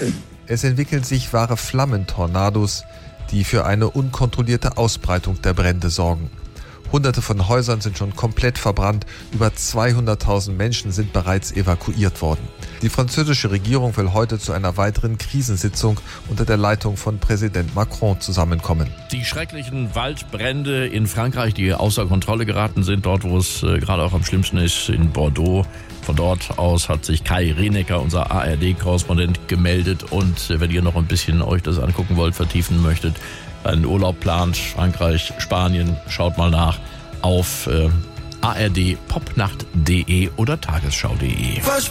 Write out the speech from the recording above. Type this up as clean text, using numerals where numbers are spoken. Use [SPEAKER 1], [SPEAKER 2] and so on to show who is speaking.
[SPEAKER 1] Viertel.
[SPEAKER 2] Es entwickeln sich wahre Flammentornados, die für eine unkontrollierte Ausbreitung der Brände sorgen. Hunderte von Häusern sind schon komplett verbrannt, über 200.000 Menschen sind bereits evakuiert worden. Die französische Regierung will heute zu einer weiteren Krisensitzung unter der Leitung von Präsident Macron zusammenkommen.
[SPEAKER 3] Die schrecklichen Waldbrände in Frankreich, die außer Kontrolle geraten sind, dort wo es gerade auch am schlimmsten ist, in Bordeaux. Von dort aus hat sich Kai Rienecker, unser ARD-Korrespondent, gemeldet. Und wenn ihr noch ein bisschen euch das angucken wollt, vertiefen möchtet, einen Urlaub plant, Frankreich, Spanien, schaut mal nach auf ardpopnacht.de oder tagesschau.de.